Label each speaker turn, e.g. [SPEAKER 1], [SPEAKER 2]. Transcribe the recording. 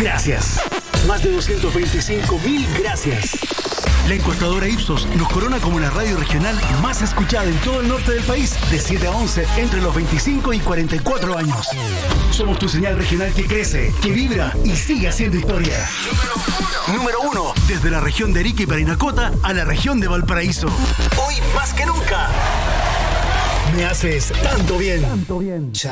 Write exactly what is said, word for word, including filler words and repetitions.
[SPEAKER 1] gracias. Más de doscientos veinticinco mil gracias. La encuestadora Ipsos nos corona como la radio regional más escuchada en todo el norte del país, de siete a once, entre los veinticinco y cuarenta y cuatro años. Somos tu señal regional que crece, que vibra y sigue haciendo historia. Número uno. Número uno, desde la región de Arica y Parinacota a la región de Valparaíso. Hoy más que nunca. Me haces tanto bien. Tanto bien. Chao.